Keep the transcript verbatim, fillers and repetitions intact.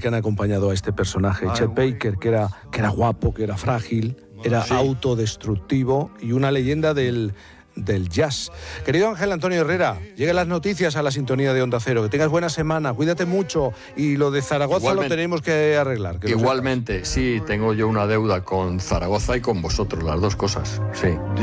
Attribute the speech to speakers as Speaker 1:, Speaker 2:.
Speaker 1: que han acompañado a este personaje. Chet Baker, que era, que era guapo, que era frágil, era sí. autodestructivo y una leyenda del, del jazz. Querido Ángel Antonio Herrera, lleguen las noticias a la sintonía de Onda Cero. Que tengas buena semana, cuídate mucho. Y lo de Zaragoza Igualmente. lo tenemos que arreglar. Que
Speaker 2: Igualmente, sí, tengo yo una deuda con Zaragoza y con vosotros, las dos cosas, sí.